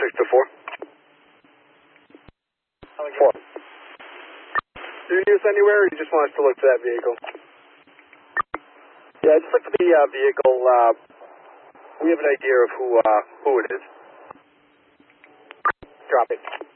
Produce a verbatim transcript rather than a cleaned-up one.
six two four. Four. Do you need us anywhere, or you just want us to look for that vehicle? Yeah, just look for the uh, vehicle. Uh, we have an idea of who uh, who it is. Drop it.